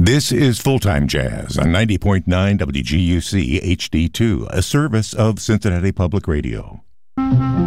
This is Full-Time Jazz on 90.9 WGUC HD2, a service of Cincinnati Public Radio.